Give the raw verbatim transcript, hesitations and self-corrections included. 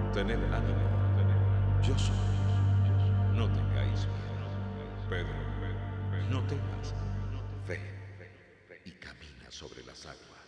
Tened ánimo, yo soy. No tengáis miedo. Pedro, no temas. Ve y camina sobre las aguas.